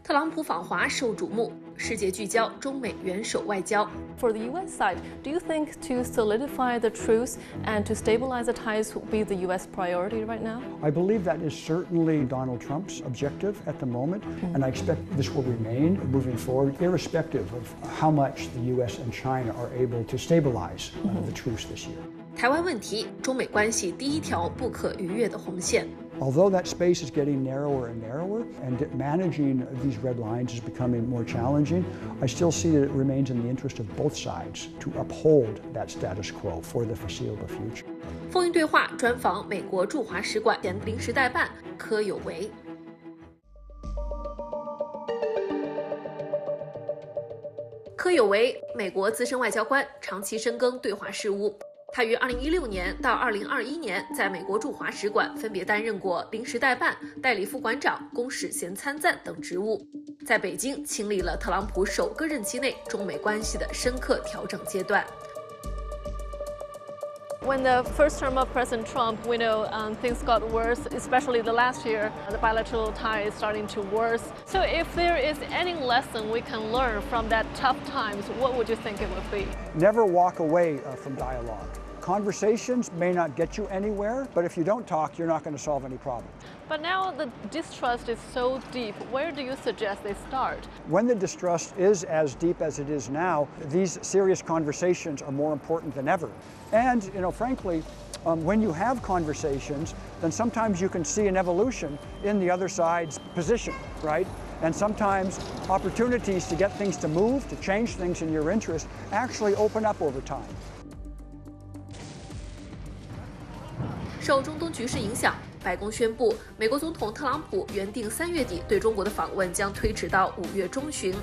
特朗普访华受瞩目，世界聚焦中美元首外交。 For the U.S. side, do you think to solidify the truce and to stabilize the ties will be the U.S. priority right now? I believe that is certainly Donald Trump's objective at the moment, and I expect this will remain moving forward, irrespective of how much the U.S. and China are able to stabilize the truce this year. 台湾问题，中美关系第一条不可逾越的红线。 Although that space is getting narrower and narrower, and managing these red lines is becoming more challenging, I still see that it remains in the interest of both sides to uphold that status quo for the foreseeable future. 风云对话专访美国驻华使馆前临时代办柯有为。柯有为，美国资深外交官，长期深耕对华事务。他于2016年到2021年在美国驻华使馆分别担任过临时代办、代理副馆长、公使衔参赞等职务，在北京亲历了特朗普首个任期内中美关系的深刻调整阶段。 When the first term of President Trump, we know things got worse, especially the last year. The bilateral tie is starting to worsen. So if there is any lesson we can learn from that tough times, what would you think it would be? Never walk away from dialogue. Conversations may not get you anywhere, but if you don't talk, you're not going to solve any problem. But now the distrust is so deep. Where do you suggest they start? When the distrust is as deep as it is now, these serious conversations are more important than ever. And, frankly, when you have conversations, then sometimes you can see an evolution in the other side's position, right? And sometimes opportunities to get things to move, to change things in your interest, actually open up over time. 受中东局势影响，白宫宣布，美国总统特朗普原定3月底对中国的访问将推迟到5月中旬。